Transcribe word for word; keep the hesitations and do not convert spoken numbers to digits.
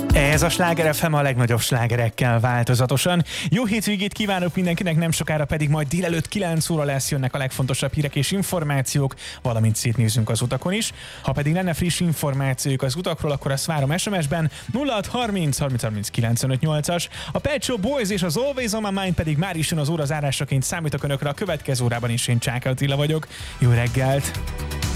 Ez a Sláger ef em a legnagyobb slágerekkel változatosan. Jó hétvégét kívánok mindenkinek, nem sokára pedig majd délelőtt kilenc óra lesz, jönnek a legfontosabb hírek és információk, valamint szétnézünk az utakon is. Ha pedig lenne friss információk az utakról, akkor azt várom es em es-ben nulla hat harminc harminc harminc kilencvenöt nyolcas. A Pet Shop Boys és az Always on My Mind pedig már is jön az óra zárásaként, számítok önökre a következő órában is. Én Csáky Attila vagyok. Jó reggelt!